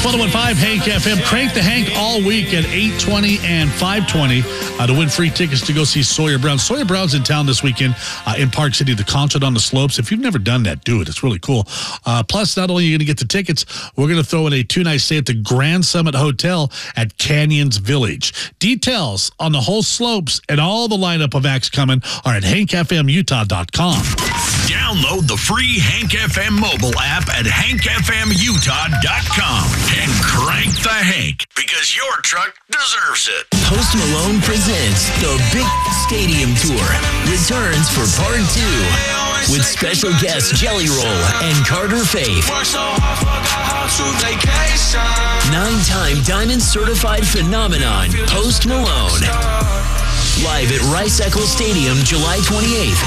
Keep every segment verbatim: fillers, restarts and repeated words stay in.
one oh one point five Hank F M. Crank the Hank all week at eight twenty and five twenty uh, to win free tickets to go see Sawyer Brown. Sawyer Brown's in town this weekend uh, in Park City, the concert on the slopes. If you've never done that, do it. It's really cool. Uh, plus, not only are you going to get the tickets, we're going to throw in a two-night stay at the Grand Summit Hotel at Canyons Village. Details on the whole slopes and all the lineup of acts coming are at hank f m utah dot com. Download the free Hank F M mobile app at hank f m utah dot com and crank the Hank, because your truck deserves it. Post Malone presents the Big Stadium Tour returns for part two with special guests Jelly Roll and Carter Faith. Nine-time Diamond certified phenomenon Post Malone. Live at Rice Eccles Stadium July twenty-eighth.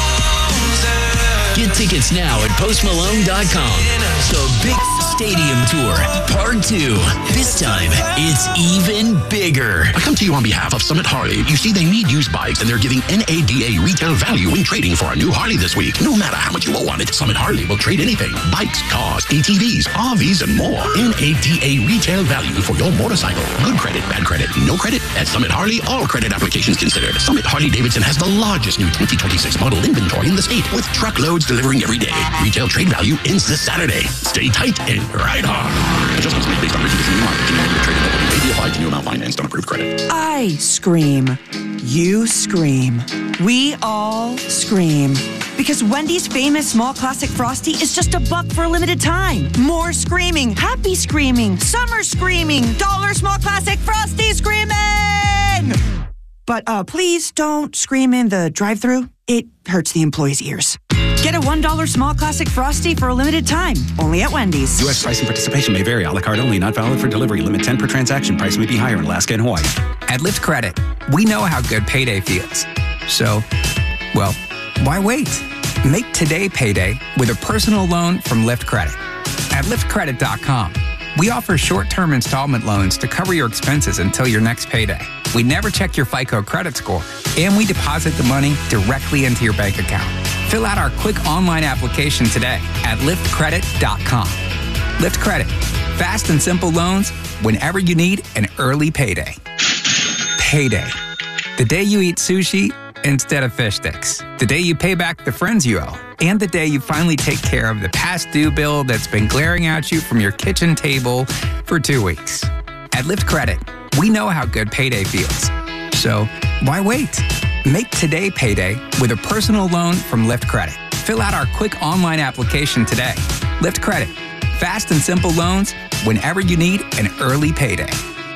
Get tickets now at post malone dot com. The Big Stadium Tour, Part two. This time, it's even bigger. I come to you on behalf of Summit Harley. You see, they need used bikes, and they're giving N A D A retail value when trading for a new Harley this week. No matter how much you owe on it, Summit Harley will trade anything. Bikes, cars, A T Vs, R Vs, and more. N A D A retail value for your motorcycle. Good credit, bad credit, no credit. At Summit Harley, all credit applications considered. Summit Harley-Davidson has the largest new twenty twenty-six model inventory in the state, with truckloads delivering every day. Retail trade value ends this Saturday. Stay tight and ride hard. Adjustments made based on recent new market. Trading ability may be applied to new amount financed on approved credit. I scream. You scream. We all scream. Because Wendy's famous small classic Frosty is just a buck for a limited time. More screaming, happy screaming, summer screaming, dollar small classic Frosty screaming! But uh, please don't scream in the drive-thru. It hurts the employees' ears. Get a one dollar small classic Frosty for a limited time, only at Wendy's. U S price and participation may vary. A la carte only, not valid for delivery. Limit ten per transaction. Price may be higher in Alaska and Hawaii. At Lyft Credit, we know how good payday feels. So, well, why wait? Make today payday with a personal loan from Lyft Credit. At lyft credit dot com, we offer short-term installment loans to cover your expenses until your next payday. We never check your FICO credit score, and we deposit the money directly into your bank account. Fill out our quick online application today at lyft credit dot com. Lyft Credit. Fast and simple loans whenever you need an early payday. Payday. The day you eat sushi instead of fish sticks. The day you pay back the friends you owe. And the day you finally take care of the past due bill that's been glaring at you from your kitchen table for two weeks. At Lyft Credit, we know how good payday feels. So why wait? Make today payday with a personal loan from Lyft Credit. Fill out our quick online application today. Lyft Credit. Fast and simple loans whenever you need an early payday.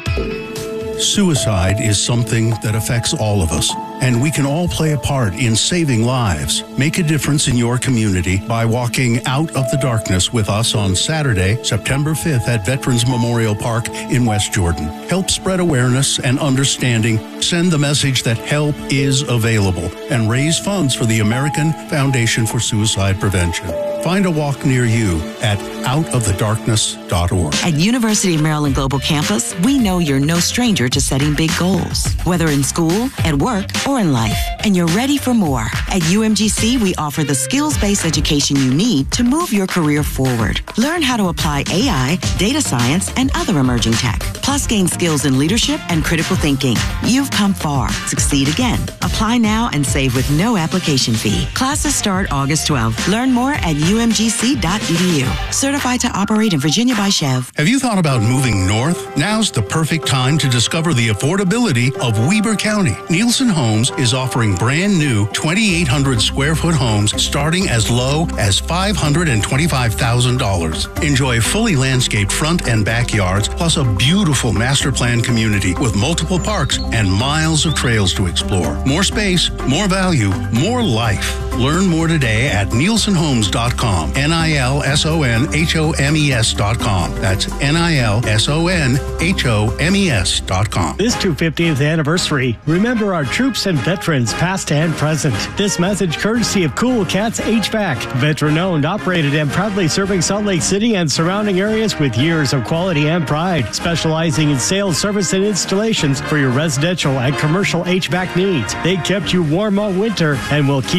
Suicide is something that affects all of us, and we can all play a part in saving lives. Make a difference in your community by walking out of the darkness with us on Saturday, September fifth at Veterans Memorial Park in West Jordan. Help spread awareness and understanding, send the message that help is available, and raise funds for the American Foundation for Suicide Prevention. Find a walk near you at out of the darkness dot org. At University of Maryland Global Campus, we know you're no stranger to setting big goals, whether in school, at work, or in life, and you're ready for more. At U M G C, we offer the skills-based education you need to move your career forward. Learn how to apply A I, data science, and other emerging tech, plus gain skills in leadership and critical thinking. You've come far. Succeed again. Apply now and save with no application fee. Classes start August twelfth. Learn more at u m g c dot e d u. Certified to operate in Virginia by Chev. Have you thought about moving north? Now's the perfect time to discover the affordability of Weber County. Nielsen Homes is offering brand new twenty-eight hundred square foot homes starting as low as five hundred twenty-five thousand dollars. Enjoy fully landscaped front and backyards, plus a beautiful master plan community with multiple parks and miles of trails to explore. More space, more value, more life. Learn more today at nielsen homes dot com. N I L S O N H O M E S dot com. That's N I L S O N H O M E S dot com. This two hundred fiftieth anniversary, remember our troops and veterans, past and present. This message courtesy of Cool Cats H V A C. Veteran-owned, operated, and proudly serving Salt Lake City and surrounding areas with years of quality and pride. Specializing in sales, service, and installations for your residential and commercial H V A C needs. They kept you warm all winter and will keep you cool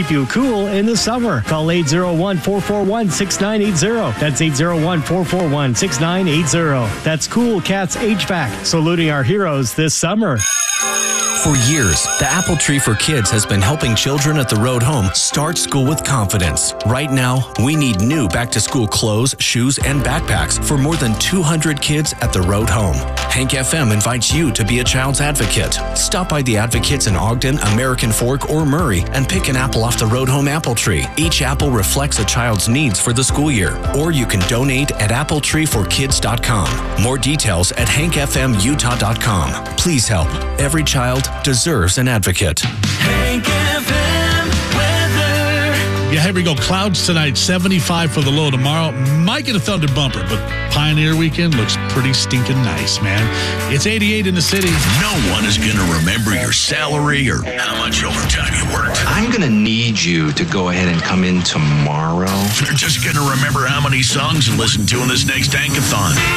cool in the summer. Call eight zero one, four four one, six nine eight zero. That's eight zero one, four four one, six nine eight zero. That's Cool Cats H V A C, saluting our heroes this summer. For years, the Apple Tree for Kids has been helping children at the road home start school with confidence. Right now, we need new back-to-school clothes, shoes, and backpacks for more than two hundred kids at the road home. Hank F M invites you to be a child's advocate. Stop by the Advocates in Ogden, American Fork, or Murray and pick an apple off the road home apple tree. Each apple reflects a child's needs for the school year. Or you can donate at apple tree for kids dot com. More details at hank f m utah dot com. Please help. Every child deserves an advocate. Hank F M weather. Yeah, here we go. Clouds tonight, seventy-five for the low tomorrow. Might get a thunder bumper, but Pioneer weekend looks pretty stinking nice, man. It's eighty-eight in the city. No one is going to remember your salary or how much overtime you worked. I'm going to need you to go ahead and come in tomorrow. They're just going to remember how many songs you listened to in this next Hankathon.